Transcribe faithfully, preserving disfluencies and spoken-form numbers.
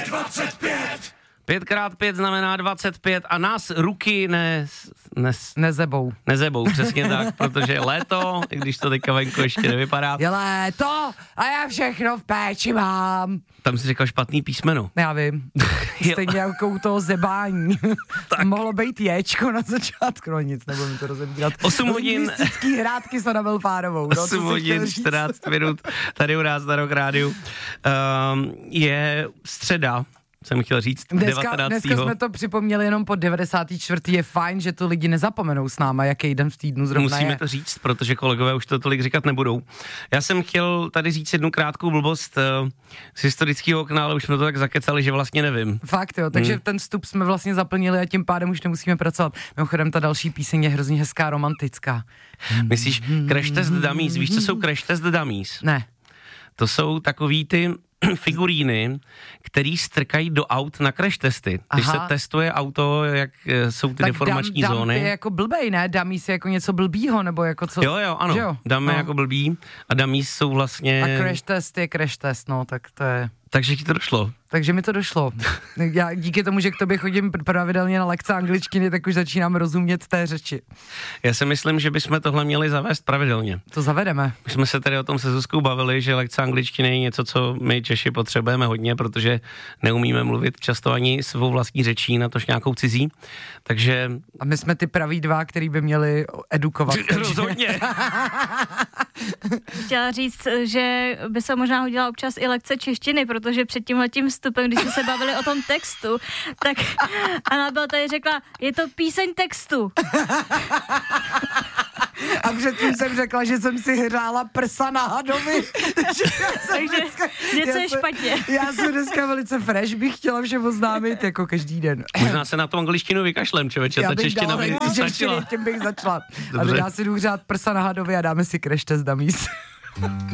dvacet pět. Pět krát pět znamená dvacet pět a nás ruky ne, ne, nezebou. Nezebou, přesně tak, protože je léto, i když to teďka venku ještě nevypadá. Je léto a já všechno v péči mám. Tam jsi říkal špatný písmeno. Já vím. Stejně jako u toho zebání. Mohlo být jéčko na začátku, no nic, nebudu mi to rozebírat. osm hodin. Lingvistický hrádky s Anabel Fárovou. No, osm hodin, čtrnáct minut, tady u nás na Rock Rádiu. Um, je středa, jsem chtěl říct, dneska, devatenáctého Dneska jsme to připomněli jenom po devadesátý čtvrtý Je fajn, že to lidi nezapomenou s náma, jaký den v týdnu zrovna Musíme je. to říct, protože kolegové už to tolik říkat nebudou. Já jsem chtěl tady říct jednu krátkou blbost uh, z historického okna, ale už jsme to tak zakecali, že vlastně nevím. Fakt jo, takže hmm. ten vstup jsme vlastně zaplnili a tím pádem už nemusíme pracovat. Mimochodem ta další píseň je hrozně hezká, romantická. Myslíš Crash Test Dummies? Víš, co jsou Crash Test Dummies? Ne. To jsou takový ty figuríny, který strkají do aut na crash testy. Když Aha. se testuje auto, jak jsou ty tak deformační dam, zóny. Dam je jako blbej, ne? Dummies je jako něco blbýho, nebo jako co? Jo, jo, ano. Jo? Dam je no. jako blbý a dummies jsou vlastně... A crash test je crash test, no, tak to je... Takže ti to došlo. Takže mi to došlo. Já díky tomu, že k tobě chodím pravidelně na lekce angličtiny, tak už začínám rozumět té řeči. Já si myslím, že bychom tohle měli zavést pravidelně. To zavedeme. My jsme se tady o tom se Zuzkou bavili, že lekce angličtiny je něco, co my Češi potřebujeme hodně, protože neumíme mluvit často ani svou vlastní řečí, natož nějakou cizí. Takže... A my jsme ty praví dva, který by měli edukovat. Rozhodně. Chtěla říct, že by se možná hodila občas i lekce češtiny, protože před tímhletím vstupem, když jsme se bavili o tom textu, tak Anabel tady řekla, je to píseň textu. A předtím jsem řekla, že jsem si hrála prsa na hadovi. Takže něco je špatně. Já jsem dneska velice fresh, bych chtěla všem oznámit jako každý den. Možná se na tu angličtinu vykašlem, člověče, ta čeština by stačila. Tím bych začala. A já si jdu hřát prsa na hadovi a dáme si Crash Test Dummies.